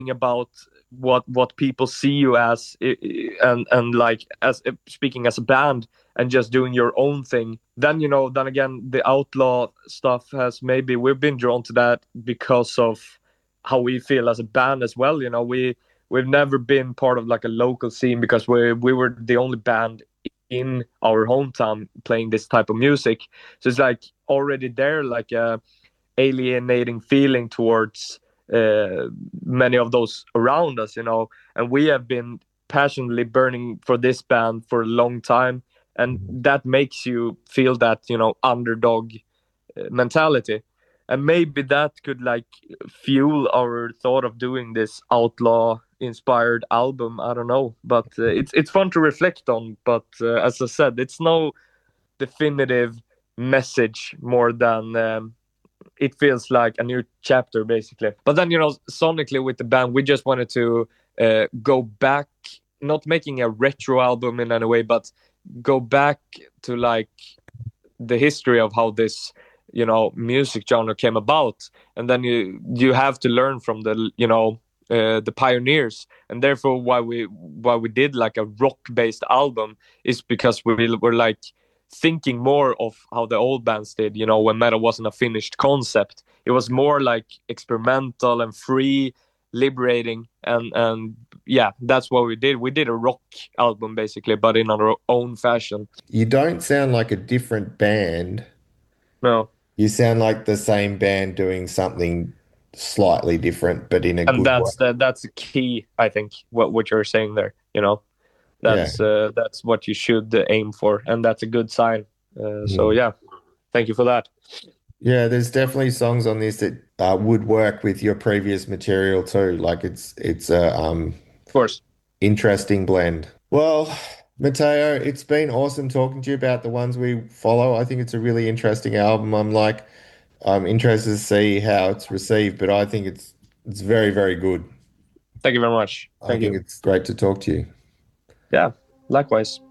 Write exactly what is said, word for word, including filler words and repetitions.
about what what people see you as, and and like as speaking as a band and just doing your own thing. Then you know then again the outlaw stuff has, maybe we've been drawn to that because of how we feel as a band as well. You know, we we've never been part of like a local scene because we we were the only band in our hometown playing this type of music. So it's like already there, like a alienating feeling towards uh, many of those around us, you know. And we have been passionately burning for this band for a long time, and that makes you feel that, you know, underdog uh, mentality. And maybe that could like fuel our thought of doing this outlaw inspired album. I don't know, but uh, it's it's fun to reflect on. But uh, as I said, it's no definitive message more than um, it feels like a new chapter basically. But then, you know, sonically with the band, we just wanted to uh, go back, not making a retro album in any way, but go back to like the history of how this, you know, music genre came about. And then you you have to learn from the, you know, uh, the pioneers. And therefore why we why we did like a rock based album is because we were like thinking more of how the old bands did, you know, when metal wasn't a finished concept. It was more like experimental and free, liberating, and and yeah, that's what we did. We did a rock album basically, but in our own fashion. You don't sound like a different band. No. You sound like the same band doing something slightly different, but in a And good way. that's the that's the key, I think, what what you're saying there, you know. Yeah. That's uh, that's what you should uh, aim for, and that's a good sign. Uh, so Mm. yeah, thank you for that. Yeah, there's definitely songs on this that uh, would work with your previous material too. Like it's it's a um Of course. interesting blend. Well, Matteo, it's been awesome talking to you about the ones we follow. I think it's a really interesting album. I'm like, I'm interested to see how it's received, but I think it's it's very, very good. Thank you very much. I Thank think you. it's great to talk to you. Yeah, likewise.